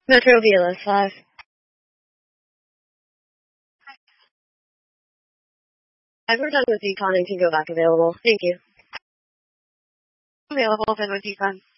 Metro VLS 5. We're done with decon and can go back available. Thank you. Available then with decon.